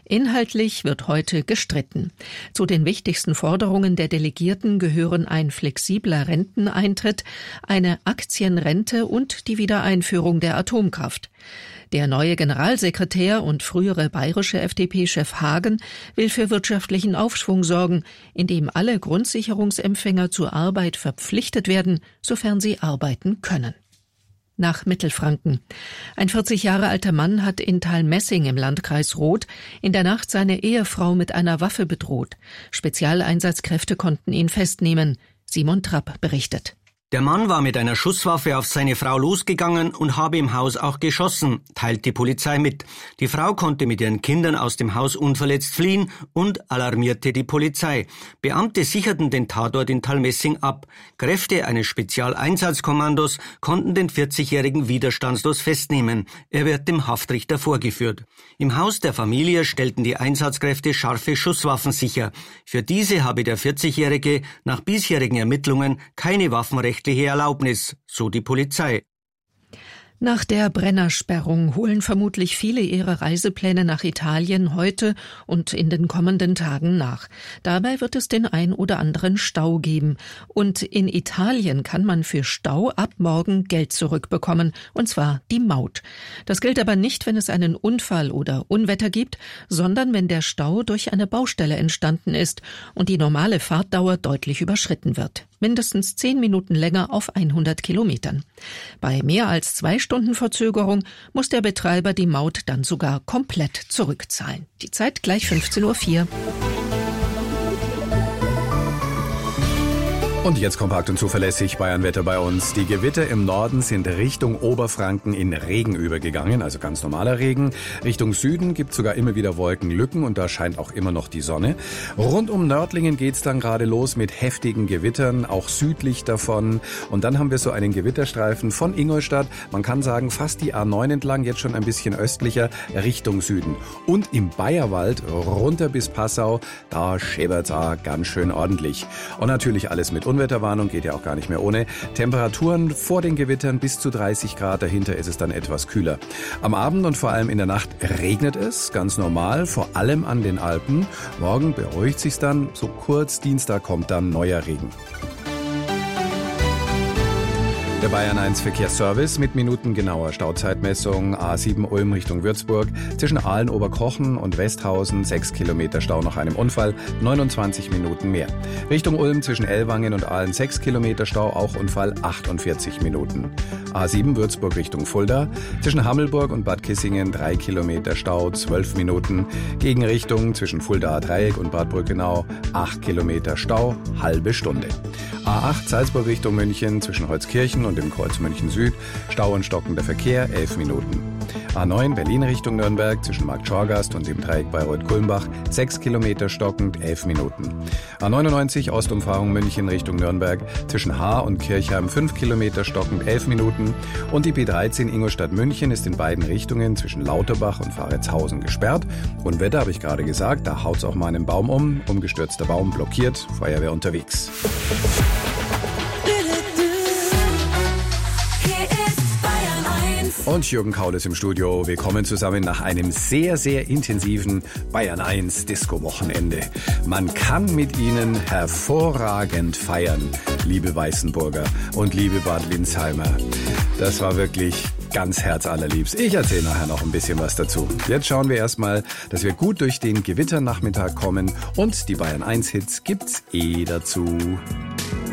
Inhaltlich wird heute gestritten. Zu den wichtigsten Forderungen der Delegierten gehören ein flexibler Renteneintritt, eine Aktienrente und die Wiedereinführung der Atomkraft. Der neue Generalsekretär und frühere bayerische FDP-Chef Hagen will für wirtschaftlichen Aufschwung sorgen, indem alle Grundsicherungsempfänger zur Arbeit verpflichtet werden, sofern sie arbeiten können. Nach Mittelfranken. Ein 40 Jahre alter Mann hat in Thalmessing im Landkreis Roth in der Nacht seine Ehefrau mit einer Waffe bedroht. Spezialeinsatzkräfte konnten ihn festnehmen. Simon Trapp berichtet. Der Mann war mit einer Schusswaffe auf seine Frau losgegangen und habe im Haus auch geschossen, teilt die Polizei mit. Die Frau konnte mit ihren Kindern aus dem Haus unverletzt fliehen und alarmierte die Polizei. Beamte sicherten den Tatort in Thalmessing ab. Kräfte eines Spezialeinsatzkommandos konnten den 40-Jährigen widerstandslos festnehmen. Er wird dem Haftrichter vorgeführt. Im Haus der Familie stellten die Einsatzkräfte scharfe Schusswaffen sicher. Für diese habe der 40-Jährige nach bisherigen Ermittlungen keine waffenrechtliche Erlaubnis, so die Polizei. Nach der Brennersperrung holen vermutlich viele ihre Reisepläne nach Italien heute und in den kommenden Tagen nach. Dabei wird es den ein oder anderen Stau geben. Und in Italien kann man für Stau ab morgen Geld zurückbekommen, und zwar die Maut. Das gilt aber nicht, wenn es einen Unfall oder Unwetter gibt, sondern wenn der Stau durch eine Baustelle entstanden ist und die normale Fahrtdauer deutlich überschritten wird. Mindestens 10 Minuten länger auf 100 Kilometern. Bei mehr als 2 Stunden Verzögerung muss der Betreiber die Maut dann sogar komplett zurückzahlen. Die Zeit gleich 15:04 Uhr. Und jetzt kompakt und zuverlässig Bayernwetter bei uns. Die Gewitter im Norden sind Richtung Oberfranken in Regen übergegangen, also ganz normaler Regen. Richtung Süden gibt es sogar immer wieder Wolkenlücken und da scheint auch immer noch die Sonne. Rund um Nördlingen geht's dann gerade los mit heftigen Gewittern, auch südlich davon. Und dann haben wir so einen Gewitterstreifen von Ingolstadt, man kann sagen fast die A9 entlang, jetzt schon ein bisschen östlicher, Richtung Süden. Und im Bayerwald runter bis Passau, da schäbert's auch ganz schön ordentlich. Und natürlich alles mit Unwetterwarnung, geht ja auch gar nicht mehr ohne. Temperaturen vor den Gewittern bis zu 30 Grad, dahinter ist es dann etwas kühler. Am Abend und vor allem in der Nacht regnet es, ganz normal, vor allem an den Alpen. Morgen beruhigt sich's dann, so kurz, Dienstag kommt dann neuer Regen. Der Bayern 1 Verkehrsservice mit minutengenauer Stauzeitmessung. A7 Ulm Richtung Würzburg. Zwischen Aalen, Oberkochen und Westhausen 6 Kilometer Stau nach einem Unfall, 29 Minuten mehr. Richtung Ulm zwischen Ellwangen und Aalen 6 Kilometer Stau, auch Unfall, 48 Minuten. A7 Würzburg Richtung Fulda. Zwischen Hammelburg und Bad Kissingen 3 Kilometer Stau, 12 Minuten. Gegenrichtung zwischen Fuldaer Dreieck und Bad Brückenau 8 Kilometer Stau, halbe Stunde. A8 Salzburg Richtung München zwischen Holzkirchen und dem Kreuz München Süd, Stau und stockender Verkehr, 11 Minuten. A9 Berlin Richtung Nürnberg zwischen Markt Schorgast und dem Dreieck Bayreuth-Kulmbach, 6 Kilometer stockend, 11 Minuten. A99 Ostumfahrung München Richtung Nürnberg zwischen Haar und Kirchheim, 5 Kilometer stockend, 11 Minuten. Und die B13 Ingolstadt-München ist in beiden Richtungen zwischen Lauterbach und Fahretshausen gesperrt. Und Wetter habe ich gerade gesagt, da haut's auch mal einen Baum um, umgestürzter Baum blockiert, Feuerwehr unterwegs. Und Jürgen Kaul ist im Studio. Willkommen zusammen nach einem sehr, sehr intensiven Bayern 1 Disco-Wochenende. Man kann mit Ihnen hervorragend feiern, liebe Weißenburger und liebe Bad Windsheimer. Das war wirklich ganz herzallerliebst. Ich erzähle nachher noch ein bisschen was dazu. Jetzt schauen wir erstmal, dass wir gut durch den Gewitternachmittag kommen und die Bayern 1 Hits gibt's dazu.